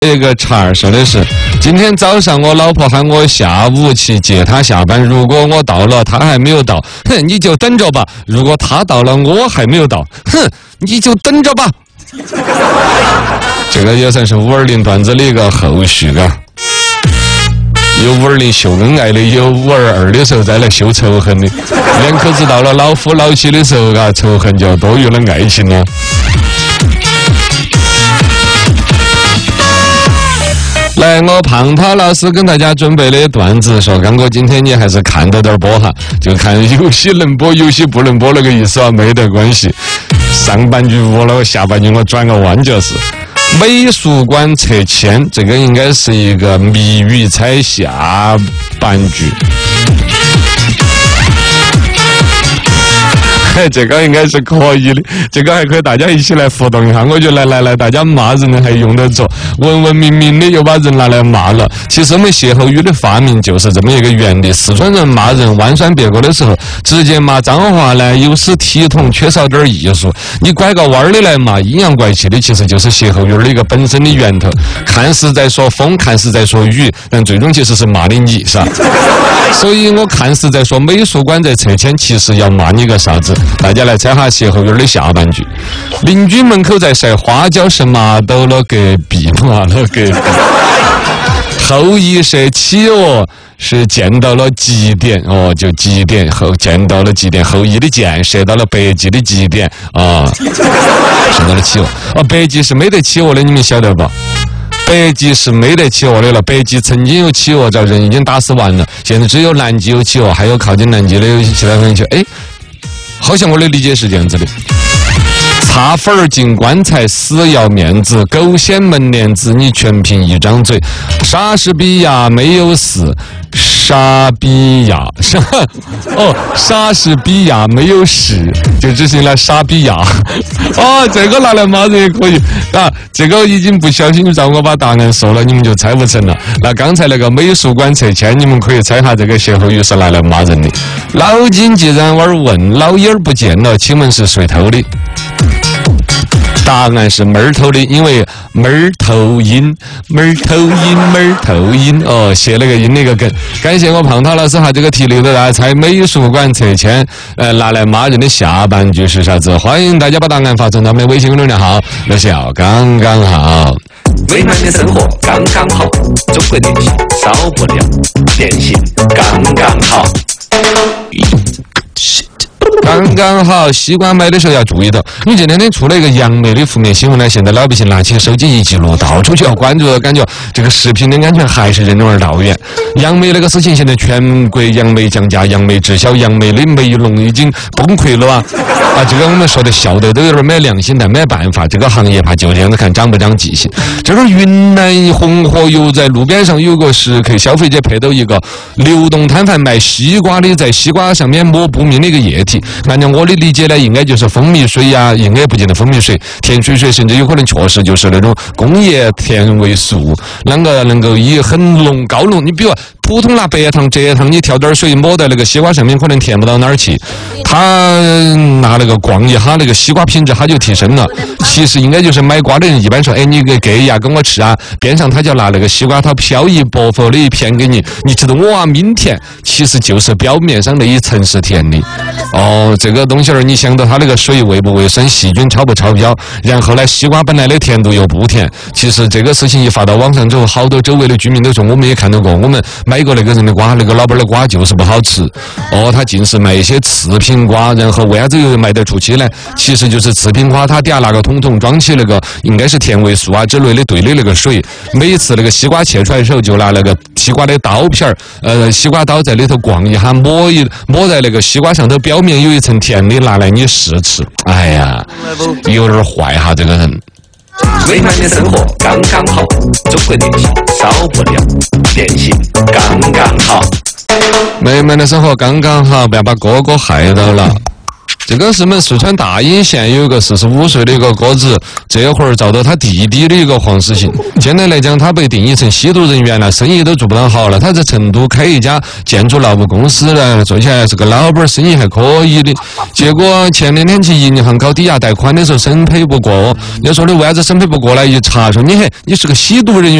一个茬儿，说的是今天早上我老婆喊我下午去接她下班，如果我到了她还没有到，哼，你就等着吧；如果她到了我还没有到，哼，你就等着吧。这个也算是520段子的一个后续啊。有520秀恩爱的，有522的时候再来秀仇恨的，两口子到了老夫老妻的时候啊，仇恨就多于了爱情了。来，我胖涛老师跟大家准备的段子说，刚哥今天你还是看到点播哈，就看有些能播，有些不能播那个意思啊，没得关系。上半句污了，下半句我转个弯就是。美术馆拆迁，这个应该是一个谜语猜下半句。这个应该是可以的，这个还可以大家一起来互动一下。我觉得来，大家骂人还用得着，文文明明的又把人拿来骂了。其实我们歇后语的发明就是这么一个原理。四川人骂人弯酸别过的时候，直接骂脏话呢，有失体统，缺少点艺术。你拐个弯儿的来骂，阴阳怪气的，其实就是歇后语的一个本身的源头。看似在说风，看似在说雨，但最终其实是骂的你，是吧？所以我看似在说美术馆在拆迁，其实要骂你个啥子？大家来猜下歇后语的下半句。邻居门口在晒花椒是骂到了隔壁，骂了隔壁。后羿射企鹅是见到了极点哦，就极点后见到了极点，后羿的箭射到了北极的极点啊，射到了企鹅啊。北极是没得企鹅的，你们晓得不？北极是没得企鹅的了，北极曾经有企鹅，叫人已经打死完了，现在只有南极有企鹅，还有靠近南极的有其他东西。哎，好像我的理解是这样子的：擦粉儿进棺材，死要面子；狗掀门帘子，你全凭一张嘴。莎士比亚没有死，莎比亚莎士比亚没有死，就只是来莎比亚。哦，这个拿来骂人也可以啊。这个已经不小心让我把答案说了，你们就猜不成了。那刚才那个美术馆拆迁，你们可以猜下这个歇后语是拿来骂人的。老金既然玩问，老眼儿不见了，请问是谁偷的？答案是妹儿偷的，因为妹儿头音哦，写了个音那个梗。感谢我胖涛老师哈，这个题留着大家猜美术馆拆迁，拿来骂人的下半句是啥子？欢迎大家把答案发送到我们的微信公众账号，那是要刚刚好。 美满的生活刚刚好，中国电信少不了，电信刚刚好。 刚刚好，西瓜买的时候要注意到。因为这两天出了一个杨梅的负面新闻呢，现在老百姓拿起手机一记录，到处就要关注，感觉这个食品的安全还是任重而道远。杨梅那个事情，现在全国杨梅降价、杨梅滞销、杨梅的梅农已经崩溃了啊！这个我们说的笑得都有点没良心，但没办法，这个行业怕就这样子看长不长记性。这个云南红河油在路边上有个食客消费者拍到一个流动摊贩卖西瓜的，在西瓜上面抹不明的一个液体。按照我的理解呢，应该就是蜂蜜水呀，应该不见得蜂蜜水，甜水水，甚至有可能确实就是那种工业甜味素，啷个能够以很浓高浓，你比如普通拿白糖、蔗糖，你调点水抹在那个西瓜上面，可能甜不到哪儿去。他拿那个逛一下那个西瓜品质，他就提升了。其实应该就是买瓜的人一般说，哎，你给呀，跟我吃啊，边上他就拿那个西瓜，他飘逸薄薄的一片给你，你吃的哇抿甜，其实就是表面上那一层是甜的。哦，这个东西儿，你想到它那个水卫不卫生，细菌超不超标，然后呢，西瓜本来的甜度又不甜。其实这个事情一发到网上之后，好多周围的居民都说，我们也看到过，我们买过那个人的瓜，那个老板的瓜就是不好吃。哦，他尽是卖一些次品瓜，然后为啥子又卖得出去呢？其实就是次品瓜，他底下拿个桶装起那个应该是甜味素啊之类的兑的那个水，每一次那个西瓜切出来的时候，就拿那个西瓜的刀片儿，西瓜刀在里头逛一下，抹在那个西瓜上头，表面有一层甜的，拿来你试吃。哎呀，有点坏哈，这个人。 美满的生活刚刚好，中国电信少不了，电信刚刚好。 美满的生活刚刚好，不要把哥哥害到了。 这个是我们四川大邑县有一个45岁的一个哥子，这会儿遭到他弟弟的一个黄死刑。现在来讲，他被定义成吸毒人员了，生意都做不到好了。他在成都开一家建筑劳务公司呢，做起来是个老板，生意还可以的。结果前2天去银行搞抵押贷款的时候审批不过，要说你为啥子审批不过来？一查说你是个吸毒人员。